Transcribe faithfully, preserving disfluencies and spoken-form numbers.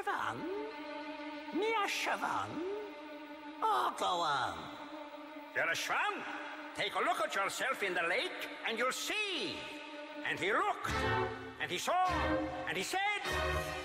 Siobhan? Mia Siobhan? Oh, go on. You're a swan? Take a look at yourself in the lake and you'll see. And he looked, and he saw, and he said...